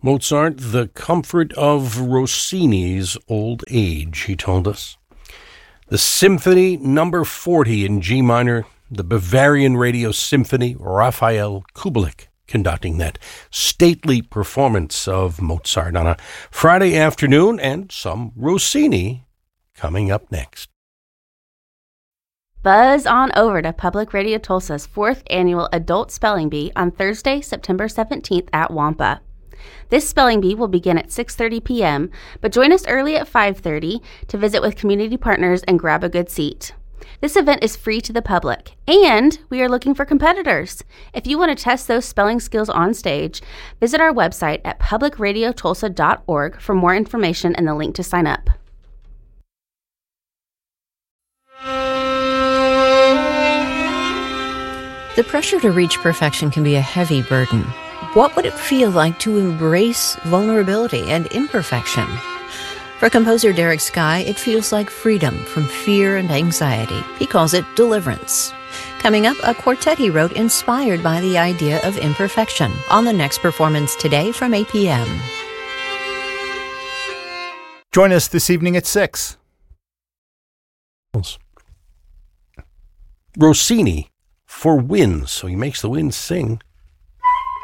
Mozart, the comfort of Rossini's old age, he told us. The Symphony number 40 in G minor, the Bavarian Radio Symphony, Raphael Kubelik conducting that stately performance of Mozart on a Friday afternoon, and some Rossini coming up next. Buzz on over to Public Radio Tulsa's 4th annual Adult Spelling Bee on Thursday, September 17th at Wampa. This spelling bee will begin at 6:30 p.m., but join us early at 5:30 to visit with community partners and grab a good seat. This event is free to the public, and we are looking for competitors. If you want to test those spelling skills on stage, visit our website at publicradiotulsa.org for more information and the link to sign up. The pressure to reach perfection can be a heavy burden. What would it feel like to embrace vulnerability and imperfection? For composer Derek Sky, it feels like freedom from fear and anxiety. He calls it deliverance. Coming up, a quartet he wrote inspired by the idea of imperfection on the next performance today from 8 p.m. Join us this evening at 6. Rossini for winds, so he makes the winds sing.